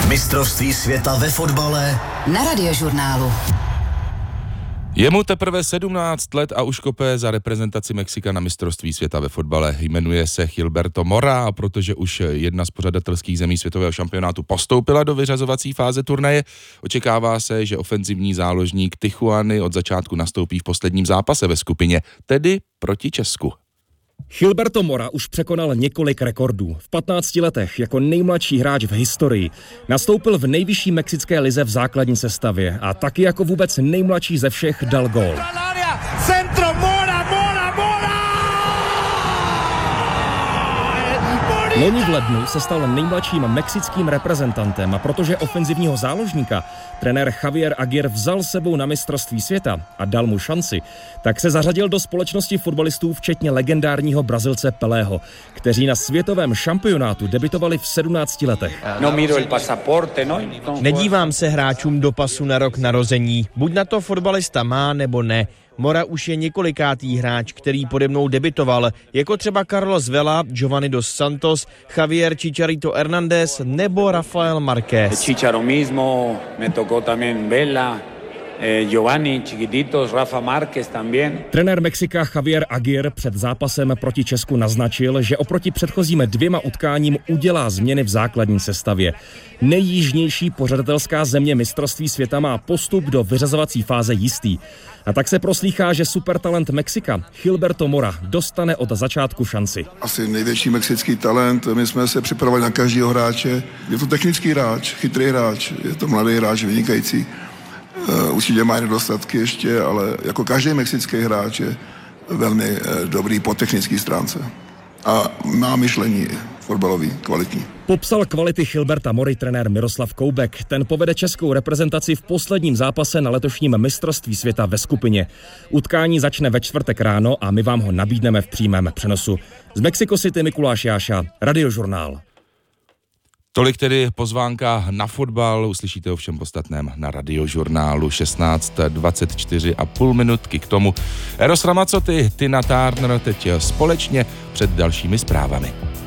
Mistrovství světa ve fotbale na Radiožurnálu. Je mu teprve 17 let a už kope za reprezentaci Mexika na mistrovství světa ve fotbale. Jmenuje se Gilberto Mora a protože už jedna z pořadatelských zemí světového šampionátu postoupila do vyřazovací fáze turnaje, očekává se, že ofenzivní záložník Tijuany od začátku nastoupí v posledním zápase ve skupině, tedy proti Česku. Gilberto Mora už překonal několik rekordů. V 15 letech jako nejmladší hráč v historii nastoupil v nejvyšší mexické lize v základní sestavě a taky jako vůbec nejmladší ze všech dal gól. Loni v lednu se stal nejmladším mexickým reprezentantem a protože ofenzivního záložníka trenér Javier Aguirre vzal sebou na mistrovství světa a dal mu šanci, tak se zařadil do společnosti fotbalistů včetně legendárního Brazilce Pelého, kteří na světovém šampionátu debutovali v 17 letech. Nedívám se hráčům do pasu na rok narození. Buď na to fotbalista má, nebo ne. Mora už je několikátý hráč, který pode mnou debutoval, jako třeba Carlos Vela, Giovanni dos Santos, Javier Chicharito Hernández nebo Rafael Márquez. Chicharo mismo, me tocó también Vela, Giovanni, Chiquititos, Rafa Márquez también. Trenér Mexika Javier Aguirre před zápasem proti Česku naznačil, že oproti předchozím 2 utkáním udělá změny v základní sestavě. Nejjižnější pořadatelská země mistrovství světa má postup do vyřazovací fáze jistý. A tak se proslýchá, že supertalent Mexika Gilberto Mora dostane od začátku šanci. Asi největší mexický talent, my jsme se připravili na každého hráče. Je to technický hráč, chytrý hráč, je to mladý hráč, vynikající. Určitě má nedostatky ještě, ale jako každý mexický hráč je velmi dobrý po technické stránce. A má myšlení fotbalový, kvalitní. Popsal kvality Gilberta Mory trenér Miroslav Koubek. Ten povede českou reprezentaci v posledním zápase na letošním mistrovství světa ve skupině. Utkání začne ve čtvrtek ráno a my vám ho nabídneme v přímém přenosu. Z Mexico City Mikuláš Jáša, Radiožurnál. Tolik tedy pozvánka na fotbal, uslyšíte o všem podstatném na Radiožurnálu 16:24,5 minutky k tomu. Eros Ramazzotti, Tina Turner teď společně před dalšími zprávami.